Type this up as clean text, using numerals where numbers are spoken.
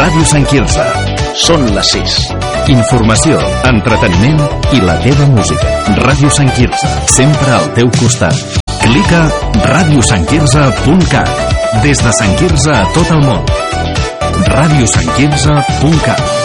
Ràdio Sant Quirze. Són les 6. Informació, entreteniment i la teva música. Ràdio Sant Quirze, sempre al teu costat. Clica radiosantquirze.cat. Des de Sant Quirze a tot el món. radiosantquirze.cat.